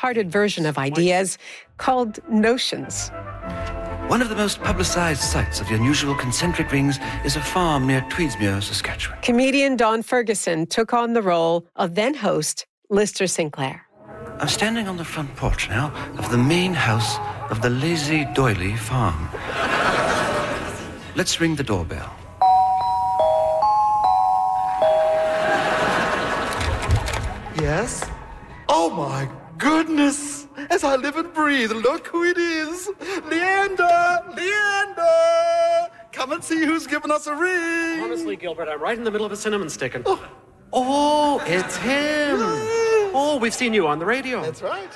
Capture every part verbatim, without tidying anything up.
light-hearted version of ideas called Notions. One of the most publicized sites of the unusual concentric rings is a farm near Tweedsmuir, Saskatchewan. Comedian Don Ferguson took on the role of then-host Lister Sinclair. I'm standing on the front porch now of the main house of the Lazy Doily farm. Let's ring the doorbell. Yes? Oh my goodness! As I live and breathe, look who it is! Leander! Leander! Come and see who's given us a ring! Honestly, Gilbert, I'm right in the middle of a cinnamon sticking. Oh, oh it's him! Yes. Oh, we've seen you on the radio. That's right.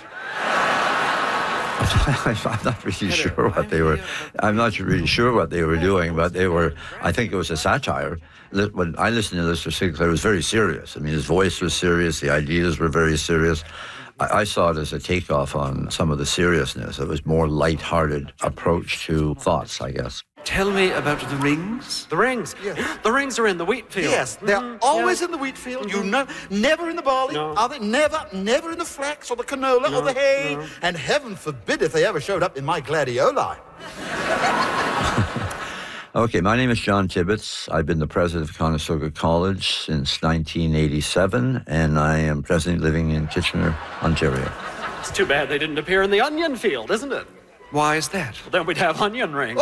I'm not really sure what they were. I'm not really sure what they were doing, but they were. I think it was a satire. When I listened to Lister Sinclair, it was very serious. I mean, his voice was serious. The ideas were very serious. I, I saw it as a takeoff on some of the seriousness. It was more light-hearted approach to thoughts, I guess. Tell me about the rings. The rings? Yes. The rings are in the wheat field. Yes, they're Mhm, always yeah. in the wheat field. You know, never in the barley. No. Are they? Never, never in the flax or the canola or the hay. no. And heaven forbid if they ever showed up in my gladioli. Okay, my name is John Tibbetts. I've been the president of Conestoga College since nineteen eighty-seven, and I am presently living in Kitchener, Ontario. It's too bad they didn't appear in the onion field, isn't it? Why is that? Well, then we'd have onion rings.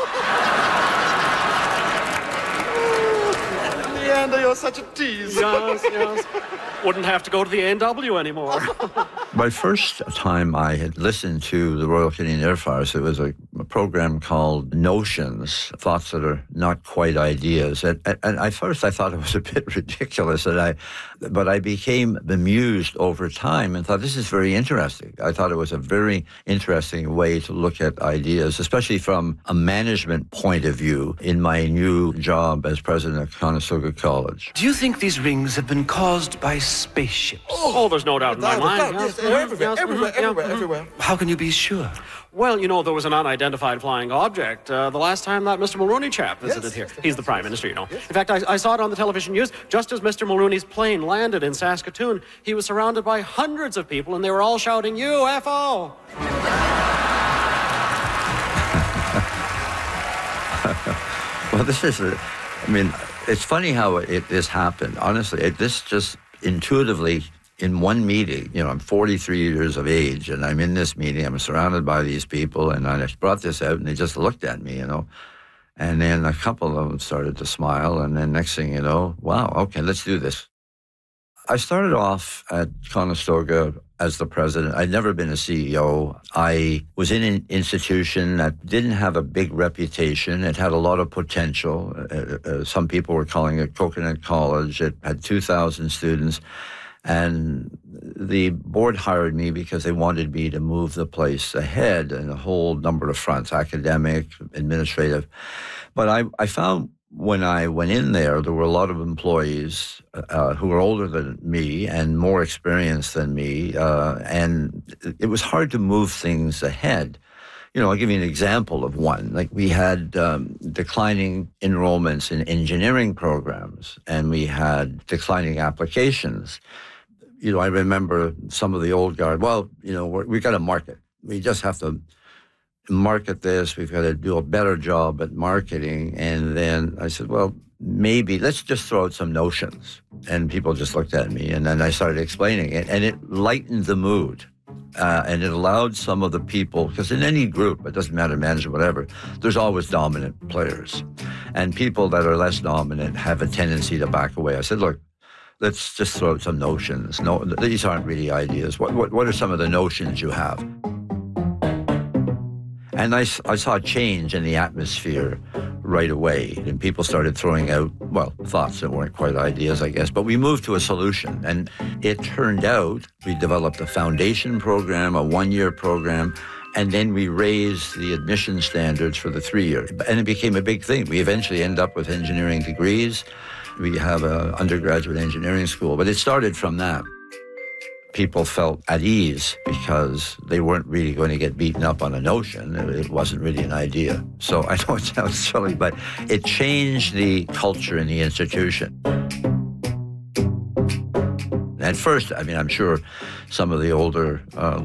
Leander, you're such a tease. Yes, yes. Wouldn't have to go to the A and W anymore. My first time I had listened to the Royal Canadian Air Force, it was a, a program called Notions, Thoughts That Are Not Quite Ideas. And, and, and at first I thought it was a bit ridiculous, and I, but I became bemused over time and thought, this is very interesting. I thought it was a very interesting way to look at ideas, especially from a management point of view in my new job as president of Conestoga College. Do you think these rings have been caused by spaceships? Oh, there's no doubt in my Without a mind. doubt, Yes, yes, they're everywhere, yes, everywhere, mhm, yeah, everywhere, mhm. everywhere. How can you be sure? Well, you know, there was an unidentified flying object uh, the last time that Mister Mulrooney chap visited Yes, here. yes, He's the Prime Minister, you know. In fact, I, I saw it on the television news. Just as Mister Mulrooney's plane landed in Saskatoon, he was surrounded by hundreds of people, and they were all shouting, U F O! Well, this is, a, I mean, it's funny how it, this happened. Honestly, it, this just intuitively, in one meeting, you know, I'm forty-three years of age, and I'm in this meeting, I'm surrounded by these people, and I brought this out, and they just looked at me, you know. And then a couple of them started to smile, and then next thing you know, wow, okay, let's do this. I started off at Conestoga as the president. I'd never been a C E O. I was in an institution that didn't have a big reputation. It had a lot of potential. Uh, uh, some people were calling it Coconut College. It had two thousand students. And the board hired me because they wanted me to move the place ahead in a whole number of fronts, academic, administrative. But I, I found when I went in there, there were a lot of employees uh, who were older than me and more experienced than me, uh, and it was hard to move things ahead. You know, I'll give you an example of one. Like, we had um, declining enrollments in engineering programs, and we had declining applications. You know, I remember some of the old guard, well, you know, we're, we got to market. We just have to market this. We've got to do a better job at marketing. And then I said, well, maybe let's just throw out some notions. And people just looked at me, and then I started explaining it, and it lightened the mood. Uh, and it allowed some of the people, because in any group, it doesn't matter, manager, whatever, there's always dominant players. And people that are less dominant have a tendency to back away. I said, look, let's just throw out some notions. No, these aren't really ideas. What, what, what are some of the notions you have? And I, I saw a change in the atmosphere right away. And people started throwing out, well, thoughts that weren't quite ideas, I guess. But we moved to a solution. And it turned out we developed a foundation program, a one-year program, and then we raised the admission standards for the three-year. And it became a big thing. We eventually end up with engineering degrees. We have an undergraduate engineering school. But it started from that. People felt at ease because they weren't really going to get beaten up on a notion. It wasn't really an idea. So I know it sounds silly, but it changed the culture in the institution. At first, I mean, I'm sure some of the older uh,